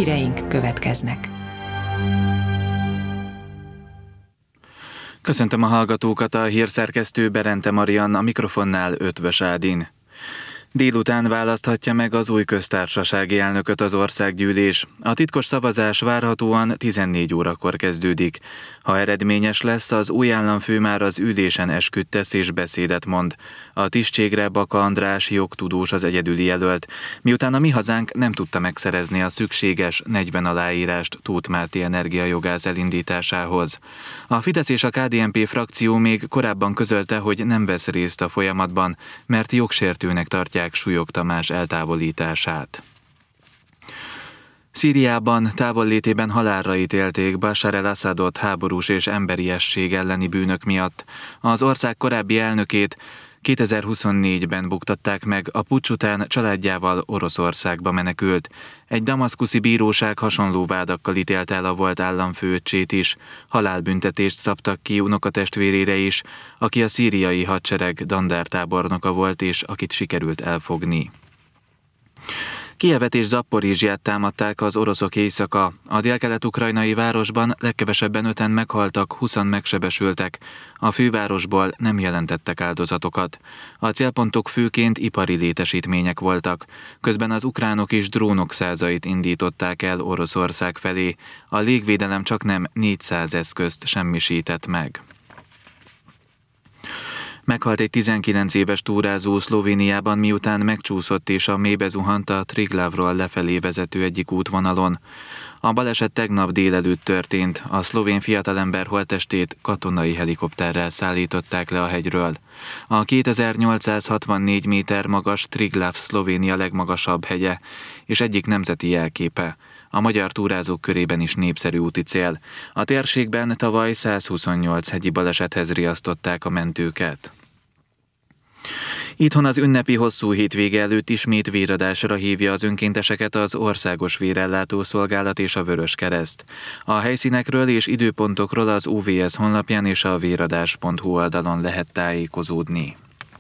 Híreink következnek. Köszöntöm a hallgatókat, a hírszerkesztő Berente Marian, a mikrofonnál Ötvös Ádin. Délután választhatja meg az új köztársasági elnököt az országgyűlés. A titkos szavazás várhatóan 14 órakor kezdődik. Ha eredményes lesz, az új államfő már az ülésen esküt tesz és beszédet mond. A tisztségre Baka András jogtudós az egyedüli jelölt, miután a Mi Hazánk nem tudta megszerezni a szükséges 40 aláírást Tóth Máté energiajogász elindításához. A Fidesz és a KDNP frakció még korábban közölte, hogy nem vesz részt a folyamatban, mert jogsértőnek tartják Súlyog Tamás eltávolítását. Szíriában távollétében halálra ítélték Bashar al-Assadot háborús és emberiesség elleni bűnök miatt. Az ország korábbi elnökét 2024-ben buktatták meg, a puccs után családjával Oroszországba menekült. Egy damaszkuszi bíróság hasonló vádakkal ítélte el a volt államfőöccsét is. Halálbüntetést szabtak ki unokatestvérére is, aki a szíriai hadsereg dandártábornoka volt, és akit sikerült elfogni. Kijevet és Zapporizsját támadták az oroszok éjszaka. A délkelet-ukrajnai városban legkevesebben 5-en meghaltak, 20-an megsebesültek. A fővárosból nem jelentettek áldozatokat. A célpontok főként ipari létesítmények voltak. Közben az ukránok is drónok százait indították el Oroszország felé. A légvédelem csaknem 400 eszközt semmisített meg. Meghalt egy 19 éves túrázó Szlovéniában, miután megcsúszott és a mélybe zuhant a Triglavról lefelé vezető egyik útvonalon. A baleset tegnap délelőtt történt, a szlovén fiatalember holttestét katonai helikopterrel szállították le a hegyről. A 2864 méter magas Triglav Szlovénia legmagasabb hegye, és egyik nemzeti jelképe. A magyar túrázók körében is népszerű úti cél. A térségben tavaly 128 hegyi balesethez riasztották a mentőket. Itthon az ünnepi hosszú hétvége előtt ismét véradásra hívja az önkénteseket az Országos Vérellátó Szolgálat és a Vöröskereszt. A helyszínekről és időpontokról az OVS honlapján és a véradás.hu oldalon lehet tájékozódni.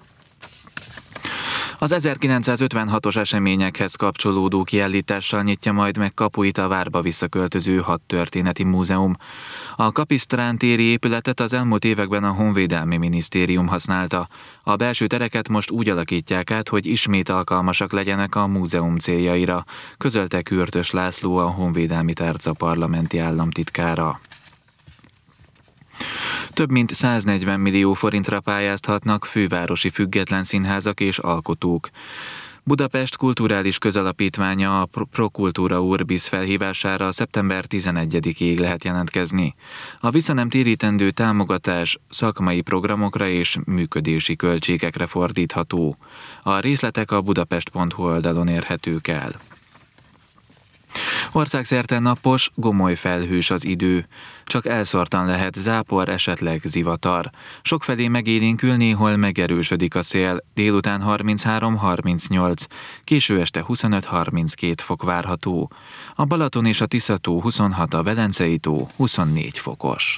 Az 1956-os eseményekhez kapcsolódó kiállítással nyitja majd meg kapuit a várba visszaköltöző hadtörténeti múzeum. A Kapisztrán téri épületet az elmúlt években a Honvédelmi Minisztérium használta. A belső tereket most úgy alakítják át, hogy ismét alkalmasak legyenek a múzeum céljaira, közölte Kürtös László, a Honvédelmi Tárca parlamenti államtitkára. Több mint 140 millió forintra pályázhatnak fővárosi független színházak és alkotók. Budapest Kulturális Közalapítványa a Prokultúra Urbis felhívására szeptember 11-ig lehet jelentkezni. A visszanemtérítendő támogatás szakmai programokra és működési költségekre fordítható. A részletek a budapest.hu oldalon érhetők el. Országszerte napos, gomoly felhős az idő. Csak elszórtan lehet zápor, esetleg zivatar. Sokfelé megélénkül, néhol megerősödik a szél. Délután 33-38, késő este 25-32 fok várható. A Balaton és a Tisza-tó 26, a Velencei tó 24 fokos.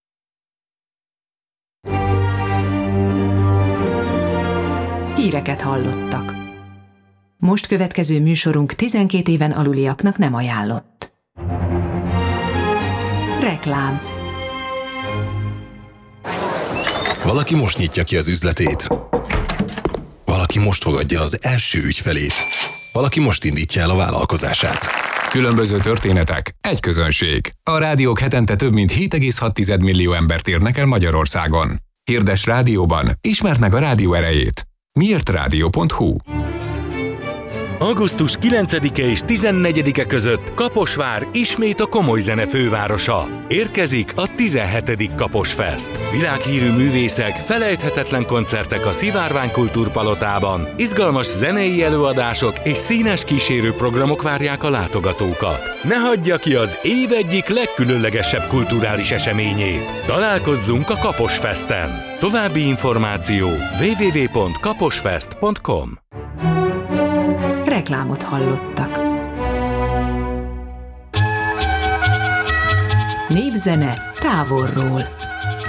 Híreket hallottak. Most következő műsorunk 12 éven aluliaknak nem ajánlott. Reklám. Valaki most nyitja ki az üzletét. Valaki most fogadja az első ügyfelét. Valaki most indítja el a vállalkozását. Különböző történetek, egy közönség. A rádiók hetente több mint 7,6 millió embert érnek el Magyarországon. Hirdess rádióban, ismerd meg a rádió erejét. miértradio.hu. Augusztus 9-e és 14-e között Kaposvár ismét a komoly zene fővárosa. Érkezik a 17. Kaposfest. Világhírű művészek, felejthetetlen koncertek a Szivárvány Kultúrpalotában, izgalmas zenei előadások és színes kísérő programok várják a látogatókat. Ne hagyja ki az év egyik legkülönlegesebb kulturális eseményét. Találkozzunk a Kaposfesten. További információ www.kaposfest.com. Reklámot hallottak. Népzene távolról.